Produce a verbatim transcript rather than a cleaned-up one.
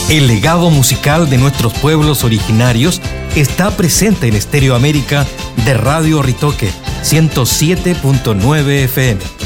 El legado musical de nuestros pueblos originarios está presente en Estéreo América de Radio Ritoque ciento siete punto nueve F M.